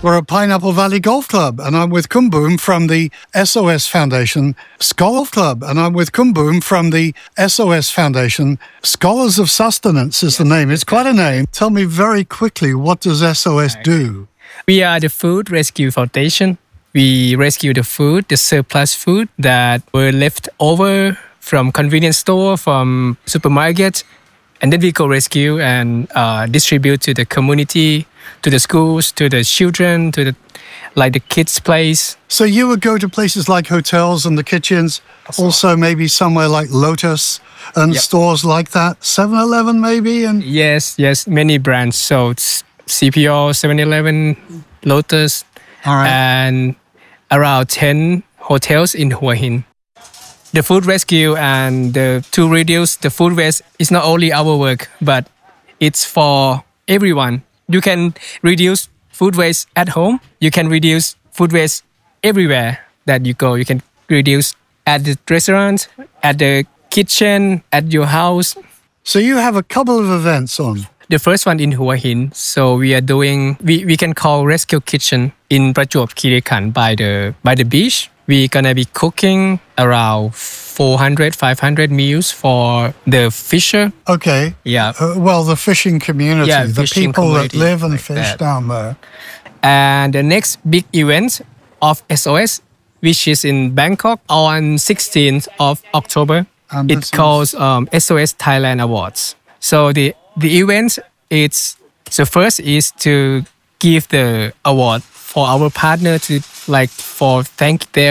We're at Pineapple Valley Golf Club, and I'm with Kumboom from the SOS Foundation Golf Club, and I'm with Kumboom from the SOS Foundation. Scholars of Sustenance is the name. It's quite a name. Tell me very quickly, what does SOS do? We are the Food Rescue Foundation. We rescue the food, the surplus food that were left over from convenience store, from supermarket, and then we go rescue and distribute to the community, to the schools, to the children, to the kids' place. So you would go to places like hotels and the kitchens, also maybe somewhere like Lotus and stores like that, 7-Eleven maybe? And Yes, many brands. So it's CPO, 7-Eleven, Lotus, and around 10 hotels in Hua Hin. The food rescue and to reduce the food waste is not only our work, but it's for everyone. You can reduce food waste at home. You can reduce food waste everywhere that you go. You can reduce at the restaurant, at the kitchen, at your house. So you have a couple of events on. The first one in Hua Hin. So we are doing, we can call Rescue Kitchen in Prachuap Khiri Khan by the beach. We're gonna be cooking around 400-500 meals for the fisher. Okay. Yeah. Well, the fishing community, the fishing people community that live and like fish that. down there. And the next big event of SOS, which is in Bangkok on 16th of October. It's called SOS Thailand Awards. So the event, first is to give the award for our partner to for thank them